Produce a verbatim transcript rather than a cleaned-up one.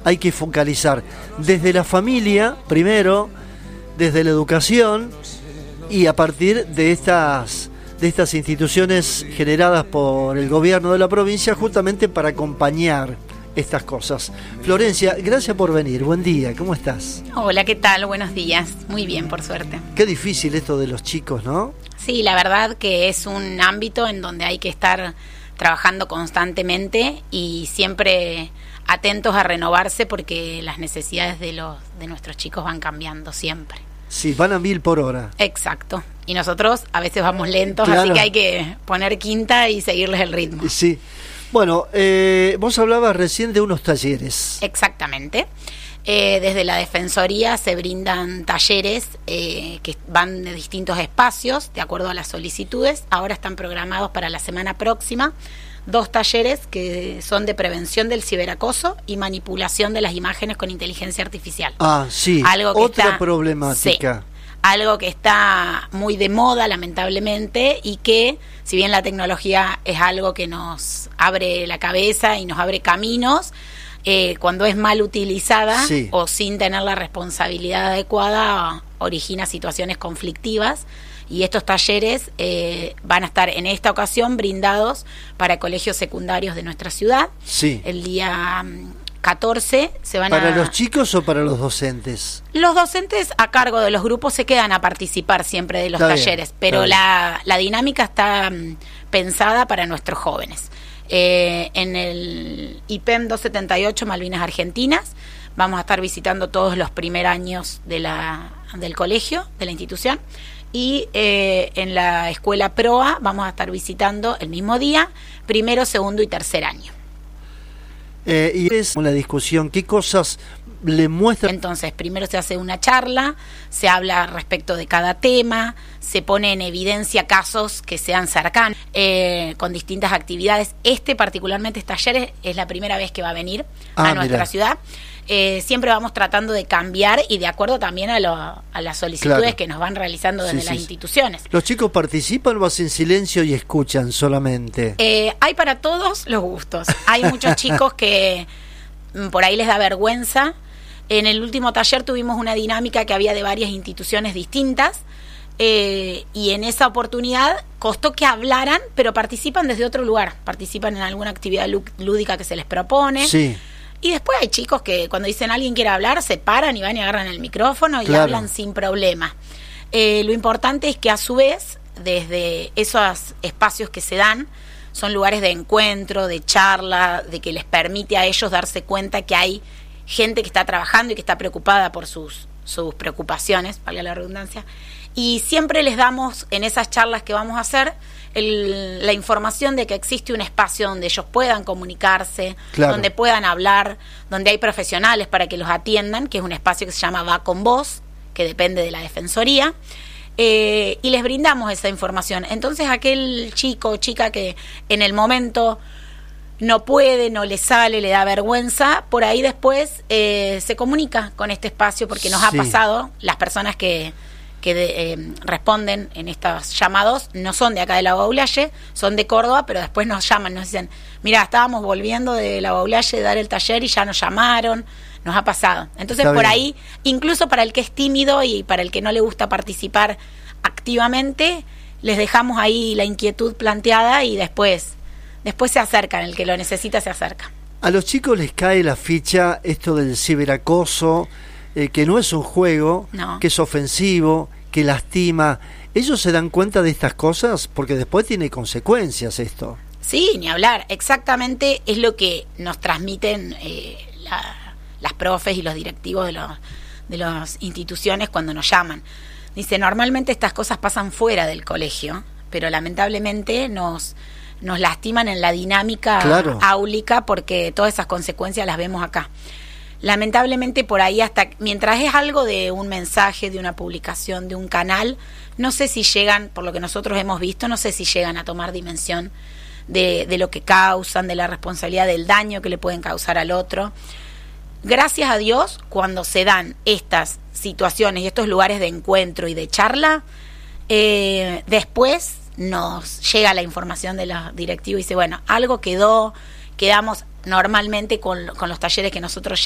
hay que focalizar desde la familia, primero, desde la educación, y a partir de estas, de estas instituciones generadas por el gobierno de la provincia, justamente para acompañar estas cosas. Florencia, gracias por venir. Buen día, ¿cómo estás? Hola, ¿qué tal? Buenos días. Muy bien, por suerte. Qué difícil esto de los chicos, ¿no? Sí, la verdad que es un ámbito en donde hay que estar trabajando constantemente y siempre atentos a renovarse, porque las necesidades de los de nuestros chicos van cambiando siempre. Sí, van a mil por hora. Exacto. Y nosotros a veces vamos lentos, claro. Así que hay que poner quinta y seguirles el ritmo. Sí. Bueno, eh, vos hablabas recién de unos talleres. Exactamente. Eh, desde la Defensoría se brindan talleres eh, que van de distintos espacios, de acuerdo a las solicitudes. Ahora están programados para la semana próxima dos talleres que son de prevención del ciberacoso y manipulación de las imágenes con inteligencia artificial. Ah, sí, algo que otra está, problemática. Sí, algo que está muy de moda, lamentablemente, y que, si bien la tecnología es algo que nos abre la cabeza y nos abre caminos, eh, cuando es mal utilizada, sí, o sin tener la responsabilidad adecuada, origina situaciones conflictivas. Y estos talleres eh, van a estar en esta ocasión brindados para colegios secundarios de nuestra ciudad. Sí. El día catorce se van ¿Para a... ¿Para los chicos o para los docentes? Los docentes a cargo de los grupos se quedan a participar siempre de los está talleres, bien, pero la, la dinámica está um, pensada para nuestros jóvenes. Eh, en el I P E M doscientos setenta y ocho Malvinas Argentinas vamos a estar visitando todos los primer años de la, del colegio, de la institución, y eh, en la escuela PROA vamos a estar visitando el mismo día primero, segundo y tercer año. Eh, y es una discusión, ¿qué cosas le muestran? Entonces, primero se hace una charla, se habla respecto de cada tema, se pone en evidencia casos que sean cercanos, eh, con distintas actividades. Este, particularmente, este taller es la primera vez que va a venir ah, a nuestra mirá. ciudad. Eh, siempre vamos tratando de cambiar y de acuerdo también a, lo, a las solicitudes claro. que nos van realizando desde sí, las sí, instituciones. ¿Los chicos participan o hacen silencio y escuchan solamente? Eh, hay para todos los gustos. Hay muchos chicos que mm, por ahí les da vergüenza. En el último taller tuvimos una dinámica que había de varias instituciones distintas, eh, y en esa oportunidad costó que hablaran, pero participan desde otro lugar, participan en alguna actividad lúdica que se les propone. Sí. Y después hay chicos que cuando dicen alguien quiere hablar, se paran y van y agarran el micrófono y claro. hablan sin problema. Eh, lo importante es que a su vez, desde esos espacios que se dan, son lugares de encuentro, de charla, de que les permite a ellos darse cuenta que hay gente que está trabajando y que está preocupada por sus, sus preocupaciones, valga la redundancia. Y siempre les damos en esas charlas que vamos a hacer el, la información de que existe un espacio donde ellos puedan comunicarse, claro. donde puedan hablar, donde hay profesionales para que los atiendan, que es un espacio que se llama Va con Vos, que depende de la Defensoría, eh, y les brindamos esa información. Entonces aquel chico o chica que en el momento no puede, no le sale, le da vergüenza, por ahí después eh, se comunica con este espacio, porque nos sí. ha pasado, las personas que... que de, eh, responden en estos llamados no son de acá de la Baulalle, son de Córdoba, pero después nos llaman, nos dicen, mira, estábamos volviendo de la Baulalle de dar el taller y ya nos llamaron, nos ha pasado. Entonces Está por bien. ahí, incluso para el que es tímido y para el que no le gusta participar activamente, les dejamos ahí la inquietud planteada y después, después se acercan, el que lo necesita se acerca. A los chicos les cae la ficha esto del ciberacoso, Eh, que no es un juego, no. que es ofensivo, que lastima. ¿Ellos se dan cuenta de estas cosas? Porque después tiene consecuencias esto. Sí, ni hablar. Exactamente es lo que nos transmiten eh, la, las profes y los directivos de, los, de las instituciones cuando nos llaman. Dice, normalmente estas cosas pasan fuera del colegio, pero lamentablemente nos, nos lastiman en la dinámica claro. áulica, porque todas esas consecuencias las vemos acá. Lamentablemente por ahí, hasta mientras es algo de un mensaje, de una publicación, de un canal, no sé si llegan, por lo que nosotros hemos visto, no sé si llegan a tomar dimensión de, de lo que causan, de la responsabilidad del daño que le pueden causar al otro. Gracias a Dios, cuando se dan estas situaciones y estos lugares de encuentro y de charla, eh, después nos llega la información de los directivos y dice, bueno, algo quedó, quedamos normalmente con, con los talleres que nosotros